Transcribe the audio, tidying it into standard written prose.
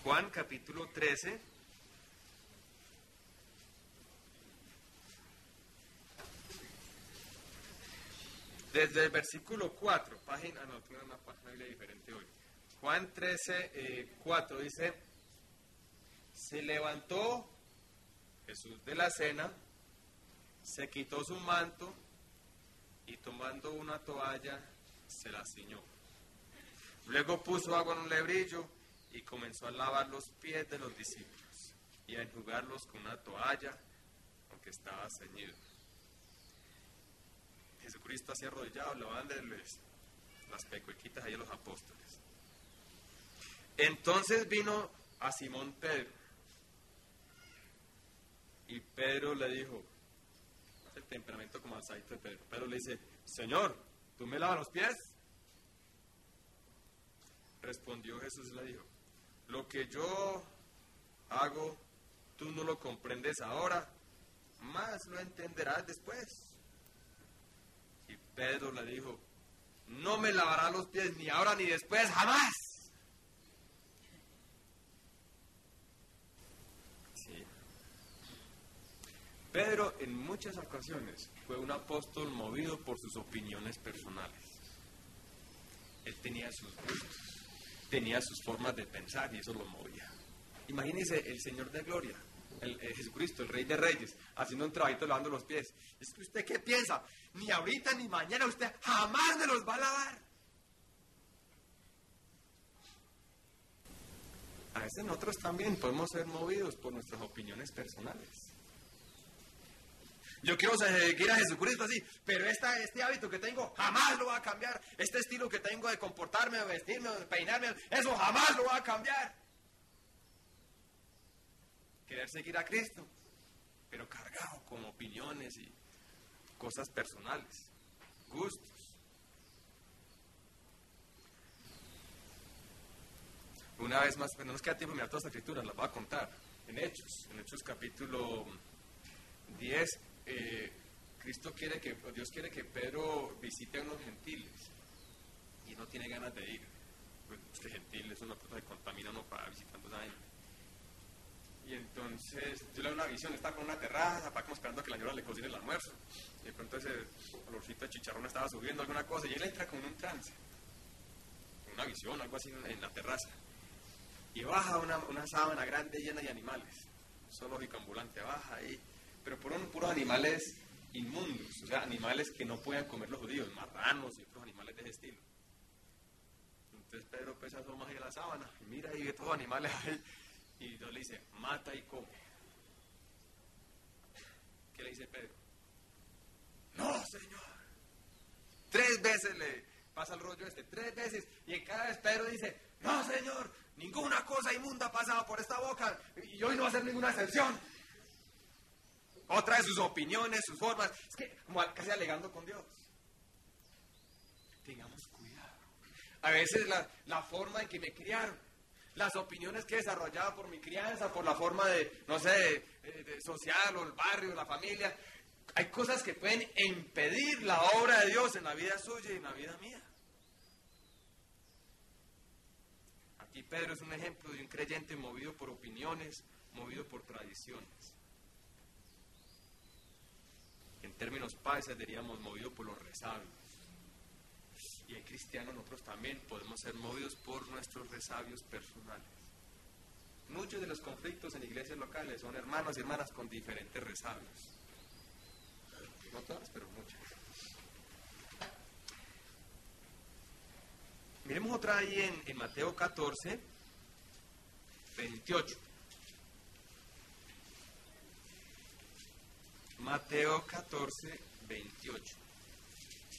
Juan capítulo 13. Desde el versículo 4, página, no, tengo una página diferente hoy. Juan 13, 4 dice, se levantó Jesús de la cena, se quitó su manto y tomando una toalla se la ciñó. Luego puso agua en un lebrillo y comenzó a lavar los pies de los discípulos y a enjugarlos con una toalla, aunque estaba ceñido. Jesucristo así arrodillado, lavándoles las pecuequitas ahí a los apóstoles. Entonces vino a Simón Pedro, y Pedro le dijo, el temperamento como alzadito de Pedro. Pedro le dice, Señor, ¿tú me lavas los pies? Respondió Jesús y le dijo, lo que yo hago, tú no lo comprendes ahora, mas lo entenderás después. Y Pedro le dijo, no me lavará los pies ni ahora ni después, jamás. Sí. Pedro en muchas ocasiones fue un apóstol movido por sus opiniones personales. Él tenía sus gustos, tenía sus formas de pensar y eso lo movía. Imagínense el Señor de Gloria, Jesucristo, el Rey de Reyes, haciendo un trabajito lavando los pies. ¿Es que usted qué piensa? Ni ahorita ni mañana usted jamás me los va a lavar. A veces nosotros también podemos ser movidos por nuestras opiniones personales. Yo quiero seguir a Jesucristo así, pero este hábito que tengo jamás lo va a cambiar. Este estilo que tengo de comportarme, de vestirme, de peinarme, eso jamás lo va a cambiar. Querer seguir a Cristo, pero cargado con opiniones y cosas personales, gustos. Una vez más, pero no nos queda tiempo de mirar todas las escrituras, las voy a contar. En Hechos capítulo 10, Dios quiere que Pedro visite a unos gentiles y no tiene ganas de ir. Pues, este gentil es una cosa que contamina uno para visitando a gente. Y entonces yo le doy una visión, está con una terraza, para como esperando a que la señora le cocine el almuerzo. Y de pronto ese olorcito de chicharrón estaba subiendo alguna cosa y él entra como en un trance, una visión, algo así en la terraza. Y baja una sábana grande llena de animales, zoológico ambulante, baja ahí, pero puros animales inmundos, o sea, animales que no pueden comer los judíos, marranos y otros animales de ese estilo. Entonces Pedro pesa asoma ahí a la sábana y mira ahí ve todos los animales ahí. Y Dios le dice, mata y come. ¿Qué le dice Pedro? No, Señor. 3 veces le pasa el rollo 3 veces. Y en cada vez Pedro dice, no, Señor, ninguna cosa inmunda ha pasado por esta boca. Y hoy no va a ser ninguna excepción. Otra de sus opiniones, sus formas. Es que como casi alegando con Dios. Tengamos cuidado. A veces la forma en que me criaron, las opiniones que he desarrollado por mi crianza, por la forma de, no sé, de social o el barrio, la familia. Hay cosas que pueden impedir la obra de Dios en la vida suya y en la vida mía. Aquí Pedro es un ejemplo de un creyente movido por opiniones, movido por tradiciones. En términos paisas diríamos movido por los resabios. Y en cristianos nosotros también podemos ser movidos por nuestros resabios personales. Muchos de los conflictos en iglesias locales son hermanos y hermanas con diferentes resabios. No todas, pero muchas. Miremos otra ahí en Mateo 14, 28. Mateo 14, 28.